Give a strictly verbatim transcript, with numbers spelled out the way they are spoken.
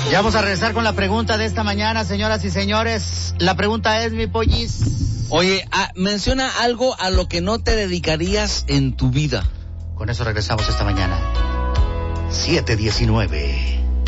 Ya vamos a regresar con la pregunta de esta mañana, señoras y señores. La pregunta es, mi pollis. Oye, ah, menciona algo a lo que no te dedicarías en tu vida. Con eso regresamos esta mañana. siete diecinueve.